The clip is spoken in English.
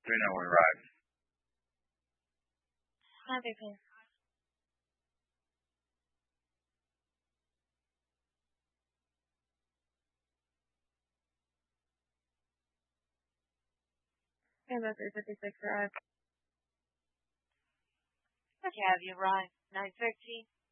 Do you know when we arrive? Have you been? Canvas 56 arrived. Okay, have you arrived? 9:13.